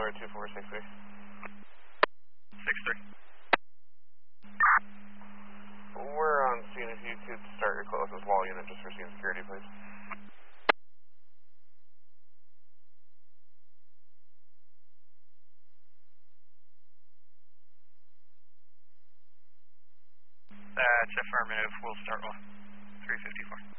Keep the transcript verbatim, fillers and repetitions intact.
Tower two four six three. six three. We're on scene. If you could start your closest wall unit just for scene security, please. That's affirmative. We'll start one. three fifty-four.